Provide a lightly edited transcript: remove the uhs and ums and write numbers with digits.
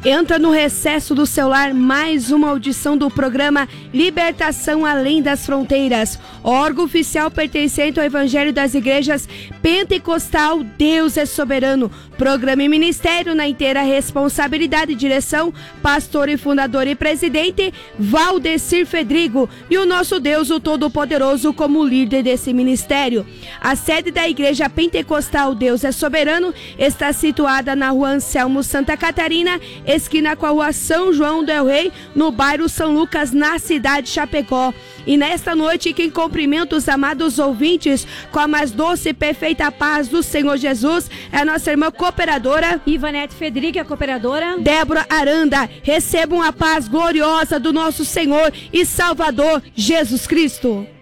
Entra no recesso do seu lar mais uma audição do programa Libertação Além das Fronteiras, órgão oficial pertencente ao Evangelho das Igrejas Pentecostal Deus é Soberano. Programa e ministério na inteira responsabilidade e direção, pastor e fundador e presidente Valdecir Fedrigo, e o nosso Deus, o Todo-Poderoso, como líder desse ministério. A sede da Igreja Pentecostal Deus é Soberano está situada na Rua Anselmo Santa Catarina, esquina com a Rua São João del Rei, no bairro São Lucas, na cidade de Chapecó. E nesta noite, quem cumprimenta os amados ouvintes com a mais doce e perfeita paz do Senhor Jesus é a nossa irmã cooperadora Ivanete Fedriga, cooperadora Débora Aranda. Recebam a paz gloriosa do nosso Senhor e Salvador Jesus Cristo.